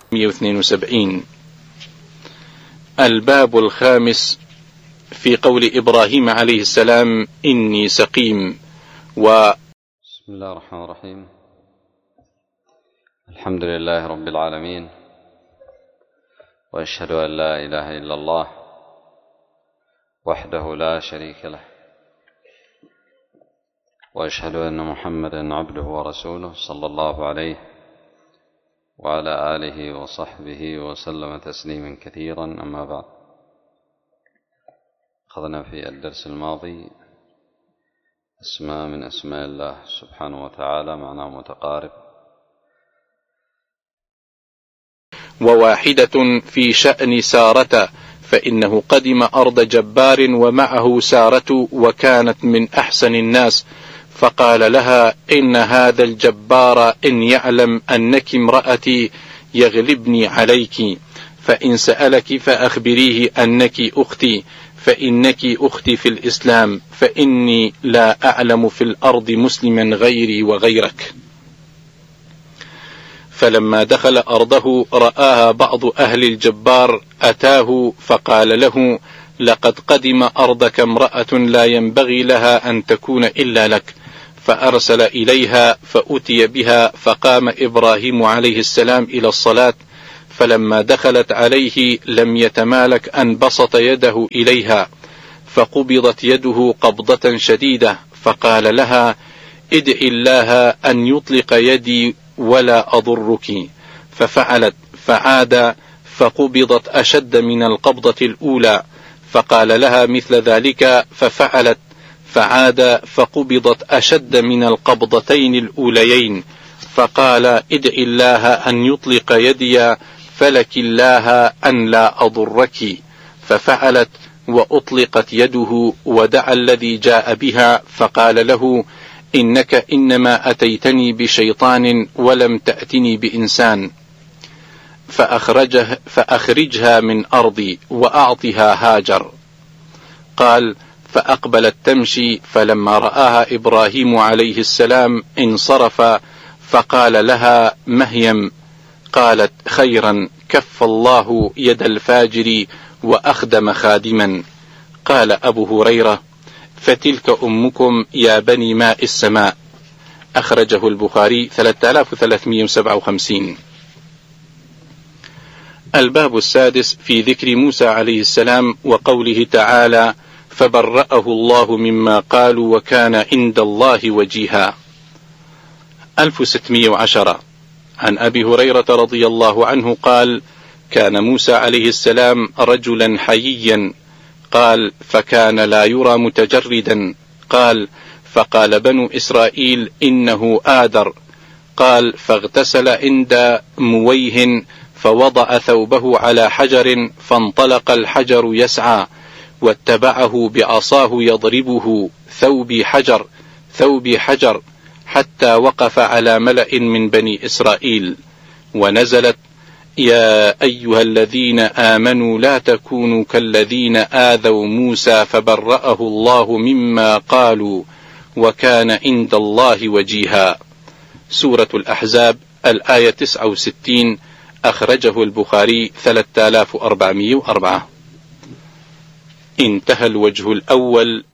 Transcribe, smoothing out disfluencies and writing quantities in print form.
172. الباب الخامس في قول إبراهيم عليه السلام: إني سقيم. بسم الله الرحمن الرحيم. الحمد لله رب العالمين، وأشهد أن لا إله إلا الله وحده لا شريك له، وأشهد أن محمدا عبده ورسوله صلى الله عليه وعلى آله وصحبه وسلم تسليما كثيرا. أما بعد، أخذنا في الدرس الماضي اسماء من أسماء الله سبحانه وتعالى معناه متقارب، وواحدة في شأن سارة، فإنه قدم أرض جبار ومعه سارة وكانت من أحسن الناس، فقال لها: إن هذا الجبار إن يعلم أنك امرأتي يغلبني عليك، فإن سألك فأخبريه أنك أختي، فإنك أختي في الإسلام، فإني لا أعلم في الأرض مسلما غيري وغيرك. فلما دخل أرضه رآها بعض أهل الجبار، أتاه فقال له: لقد قدم أرضك امرأة لا ينبغي لها أن تكون إلا لك، فأرسل إليها فأتي بها، فقام إبراهيم عليه السلام إلى الصلاة، فلما دخلت عليه لم يتمالك أن بسط يده إليها، فقبضت يده قبضة شديدة، فقال لها: ادع الله أن يطلق يدي ولا أضرك، ففعلت، فعاد فقبضت أشد من القبضة الأولى، فقال لها مثل ذلك، ففعلت، فعاد فقبضت أشد من القبضتين الأوليين، فقال: ادع الله أن يطلق يدي فلك الله أن لا أضرك، ففعلت وأطلقت يده، ودعا الذي جاء بها فقال له: إنك إنما أتيتني بشيطان ولم تأتني بإنسان، فأخرجها من أرضي وأعطها هاجر. قال: فأقبلت تمشي، فلما رآها إبراهيم عليه السلام انصرف، فقال لها: مهيم. قالت: خيرا، كف الله يد الفاجر وأخدم خادما. قال أبو هريرة: فتلك أمكم يا بني ماء السماء. أخرجه البخاري 3357. الباب السادس في ذكر موسى عليه السلام وقوله تعالى: فبرأه الله مما قالوا وكان عند الله وجيها. 1610. عن أبي هريرة رضي الله عنه قال: كان موسى عليه السلام رجلا حييا. قال: فكان لا يرى متجردا. قال: فقال بنو إسرائيل: إنه آدر. قال: فاغتسل عند مويه، فوضع ثوبه على حجر، فانطلق الحجر يسعى، واتبعه بعصاه يضربه: ثوبي حجر، ثوبي حجر، حتى وقف على ملأ من بني إسرائيل، ونزلت: يا أيها الذين آمنوا لا تكونوا كالذين آذوا موسى فبرأه الله مما قالوا وكان عند الله وجيها. سورة الأحزاب، الآية 69. أخرجه البخاري 3404. انتهى الوجه الأول